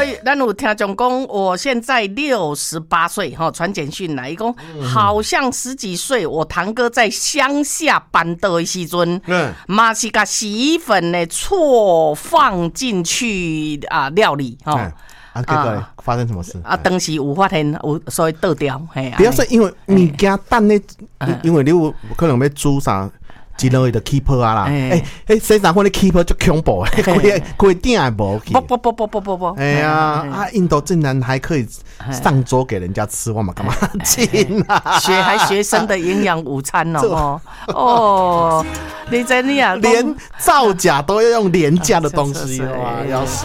咱有听众讲，我现在68岁哈，传简讯来，讲好像10几岁，我堂哥在乡下办到的时阵，嘛是把洗衣粉呢错放进去啊料理哈。 结果发生什么事？ 当时有发现有所以倒掉， 不要说因为物件等咧，因为你有可能要煮啥。一落去就起泡啊啦！洗衫粉的起泡就恐怖，规顶也无去。 不， 哎呀，印度竟然还可以上桌给人家吃，我嘛干嘛进啊？ 学生的营养午餐哦，你真的啊， 连造假都要用廉价的东西哇，要死！